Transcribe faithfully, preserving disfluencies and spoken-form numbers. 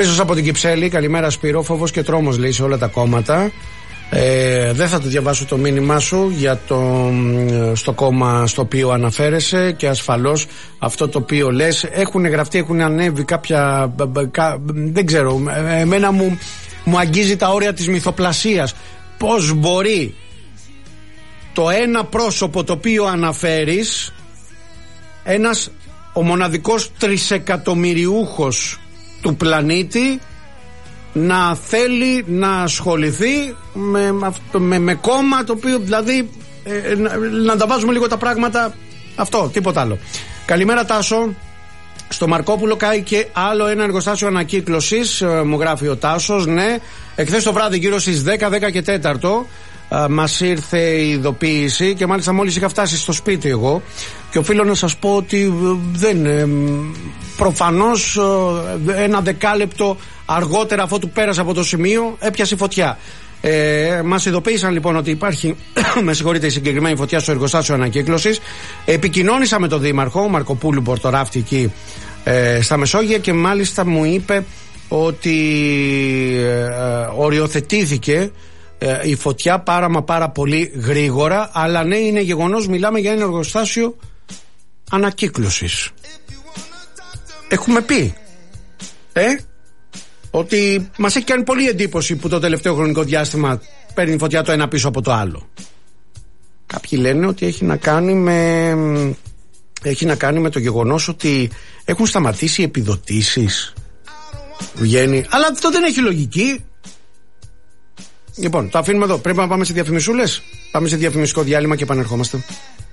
Ίσως από την Κυψέλη, καλημέρα Σπύρο, φόβος και τρόμος λέει σε όλα τα κόμματα. Ε, δεν θα το διαβάσω το μήνυμά σου για το, στο κόμμα στο οποίο αναφέρεσαι και ασφαλώς αυτό το οποίο λες έχουν γραφτεί, έχουν ανέβει κάποια κα, δεν ξέρω, εμένα μου, μου αγγίζει τα όρια της μυθοπλασίας. Πώς μπορεί το ένα πρόσωπο το οποίο αναφέρεις, ένας ο μοναδικός τρισεκατομμυριούχος του πλανήτη, να θέλει να ασχοληθεί με, με, με κόμμα το οποίο δηλαδή ε, να, να τα βάζουμε λίγο τα πράγματα, αυτό, τίποτα άλλο. Καλημέρα Τάσο. Στο Μαρκόπουλο κάει και άλλο ένα εργοστάσιο ανακύκλωσης, ε, μου γράφει ο Τάσος. Ναι, εχθές το βράδυ γύρω στις δέκα, δέκα και τέταρτο ε, μας ήρθε η ειδοποίηση και μάλιστα μόλις είχα φτάσει στο σπίτι εγώ και οφείλω να σας πω ότι δεν ε, προφανώς ε, ένα δεκάλεπτο αργότερα, αφού του πέρασε από το σημείο, έπιασε φωτιά. Ε, μας ειδοποίησαν λοιπόν ότι υπάρχει με συγχωρείτε, η συγκεκριμένη φωτιά στο εργοστάσιο ανακύκλωσης. Επικοινώνησα με τον Δήμαρχο Μαρκοπούλου Πορτοράφτη εκεί ε, στα Μεσόγεια και μάλιστα μου είπε ότι ε, οριοθετήθηκε ε, η φωτιά πάρα μα πάρα πολύ γρήγορα, αλλά ναι, είναι γεγονός, μιλάμε για ένα εργοστάσιο ανακύκλωσης. Έχουμε πει ε ότι μας έχει κάνει πολύ εντύπωση που το τελευταίο χρονικό διάστημα παίρνει φωτιά το ένα πίσω από το άλλο. Κάποιοι λένε ότι έχει να κάνει με έχει να κάνει με το γεγονός ότι έχουν σταματήσει οι επιδοτήσεις. Βγαίνει, αλλά αυτό δεν έχει λογική. Λοιπόν, το αφήνουμε εδώ. Πρέπει να πάμε σε διαφημισούλες. Πάμε σε διαφημιστικό διάλειμμα και επανερχόμαστε.